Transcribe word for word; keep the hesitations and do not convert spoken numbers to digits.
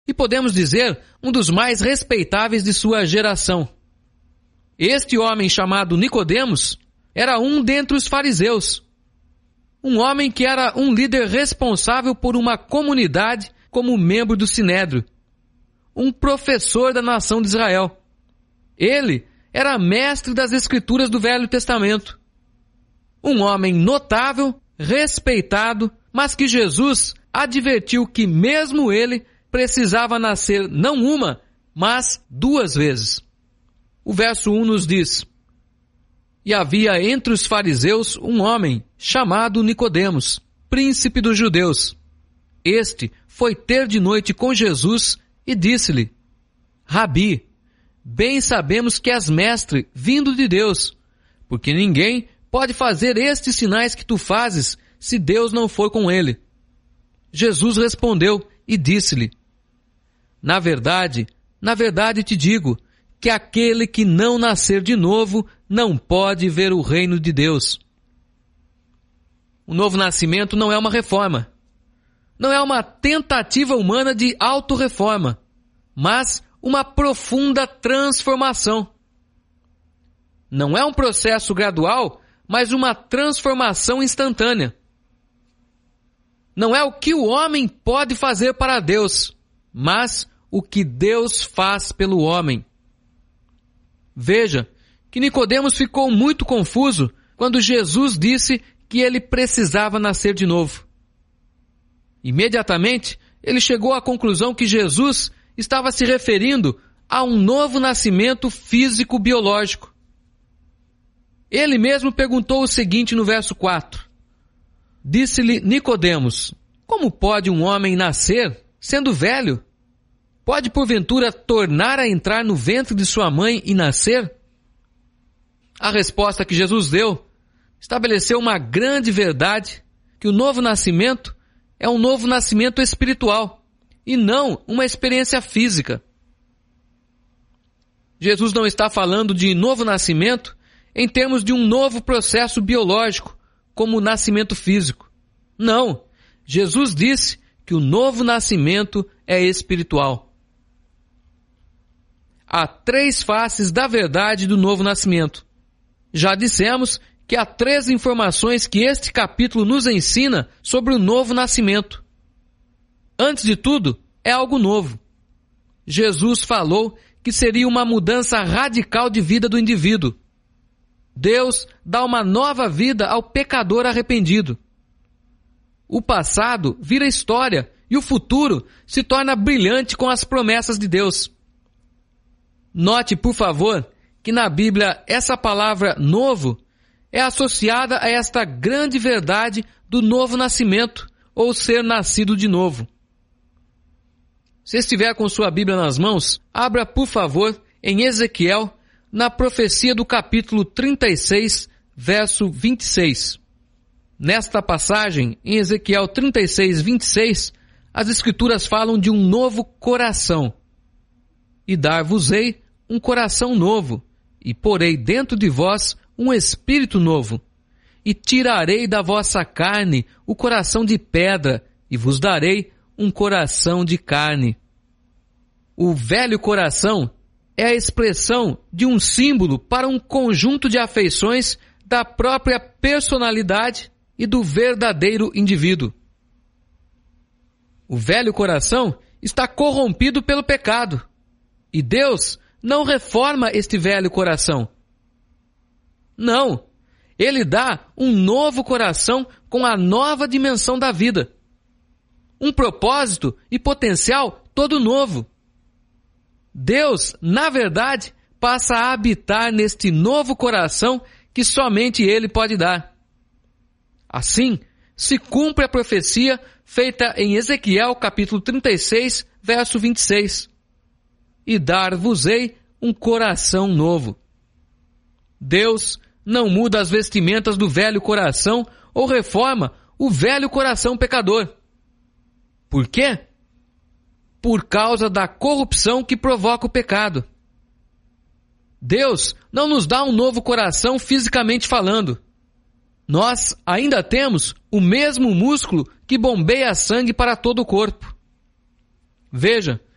e podemos dizer um dos mais respeitáveis de sua geração. Este homem chamado Nicodemos era um dentre os fariseus, um homem que era um líder responsável por uma comunidade como membro do Sinédrio, um professor da nação de Israel. Ele era mestre das Escrituras do Velho Testamento, um homem notável, respeitado, mas que Jesus advertiu que mesmo ele precisava nascer não uma, mas duas vezes. O verso um nos diz: E havia entre os fariseus um homem chamado Nicodemos, príncipe dos judeus. Este foi ter de noite com Jesus e disse-lhe: Rabi, bem sabemos que és mestre, vindo de Deus, porque ninguém pode fazer estes sinais que tu fazes, se Deus não for com ele. Jesus respondeu e disse-lhe: Na verdade, na verdade te digo, que aquele que não nascer de novo não pode ver o reino de Deus. O novo nascimento não é uma reforma. Não é uma tentativa humana de autorreforma, mas uma profunda transformação. Não é um processo gradual, mas uma transformação instantânea. Não é o que o homem pode fazer para Deus, mas o que Deus faz pelo homem. Veja que Nicodemos ficou muito confuso quando Jesus disse que ele precisava nascer de novo. Imediatamente, ele chegou à conclusão que Jesus estava se referindo a um novo nascimento físico-biológico. Ele mesmo perguntou o seguinte no verso quatro. Disse-lhe Nicodemos: Como pode um homem nascer, sendo velho? Pode porventura tornar a entrar no ventre de sua mãe e nascer? A resposta que Jesus deu estabeleceu uma grande verdade, que o novo nascimento é um novo nascimento espiritual e não uma experiência física. Jesus não está falando de novo nascimento em termos de um novo processo biológico, como o nascimento físico. Não, Jesus disse que o novo nascimento é espiritual. Há três faces da verdade do novo nascimento. Já dissemos que há três informações que este capítulo nos ensina sobre o novo nascimento. Antes de tudo, é algo novo. Jesus falou que seria uma mudança radical de vida do indivíduo. Deus dá uma nova vida ao pecador arrependido. O passado vira história e o futuro se torna brilhante com as promessas de Deus. Note, por favor, que na Bíblia essa palavra novo é associada a esta grande verdade do novo nascimento, ou ser nascido de novo. Se estiver com sua Bíblia nas mãos, abra, por favor, em Ezequiel, na profecia do capítulo trinta e seis, verso vinte e seis. Nesta passagem, em Ezequiel trinta e seis, vinte e seis, as Escrituras falam de um novo coração. E dar-vos-ei um coração novo, e porei dentro de vós um espírito novo, e tirarei da vossa carne o coração de pedra, e vos darei um coração de carne. O velho coração é a expressão de um símbolo para um conjunto de afeições da própria personalidade e do verdadeiro indivíduo. O velho coração está corrompido pelo pecado, e Deus não reforma este velho coração. Não, Ele dá um novo coração com a nova dimensão da vida. Um propósito e potencial todo novo. Deus, na verdade, passa a habitar neste novo coração que somente Ele pode dar. Assim, se cumpre a profecia feita em Ezequiel capítulo trinta e seis, verso vinte e seis. E dar-vos-ei um coração novo. Deus não muda as vestimentas do velho coração ou reforma o velho coração pecador. Por quê? Por causa da corrupção que provoca o pecado. Deus não nos dá um novo coração fisicamente falando. Nós ainda temos o mesmo músculo que bombeia sangue para todo o corpo. Veja